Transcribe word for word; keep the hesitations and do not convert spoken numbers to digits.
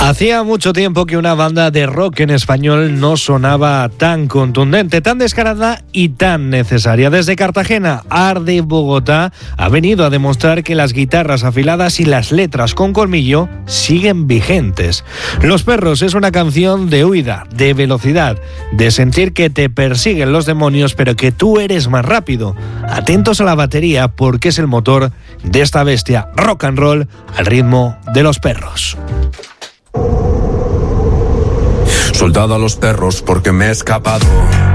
Hacía mucho tiempo que una banda de rock en español no sonaba tan contundente, tan descarada y tan necesaria. Desde Cartagena, Arde Bogotá ha venido a demostrar que las guitarras afiladas y las letras con colmillo siguen vigentes. Los Perros es una canción de huida, de velocidad, de sentir que te persiguen los demonios pero que tú eres más rápido. Atentos a la batería porque es el motor de esta bestia rock and roll al ritmo de Los Perros. Soldado a los perros porque me he escapado.